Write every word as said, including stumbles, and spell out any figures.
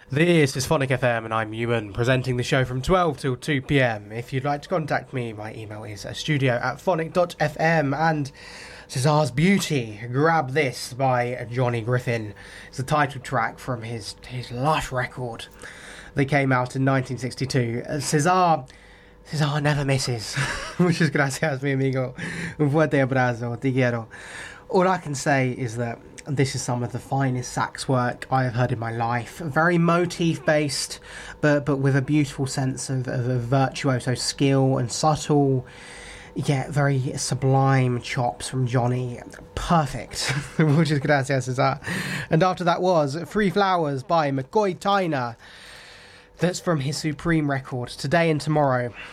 This is Phonic F M and I'm Ewan, presenting the show from twelve till two p m. If you'd like to contact me, my email is studio at phonic dot f m. And Cesar's Beauty, Grab This by Johnny Griffin. It's the title track from his, his lush record that came out in nineteen sixty-two. Cesar, Cesar never misses. Muchas gracias, mi amigo. Un fuerte abrazo, te quiero. All I can say is that this is some of the finest sax work I have heard in my life. Very motif-based, but but with a beautiful sense of, of, of virtuoso skill and subtle, yet very sublime chops from Johnny. Perfect. Muchas gracias, Cesar. And after that was Free Flowers by McCoy Tyner. That's from his Supreme record, Today and Tomorrow.